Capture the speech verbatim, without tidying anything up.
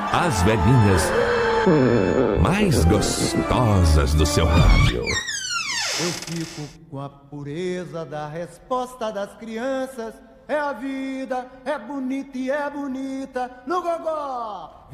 As velhinhas mais gostosas do seu rádio. Eu fico com a pureza da resposta das crianças. É a vida, é bonita e é bonita no gogó.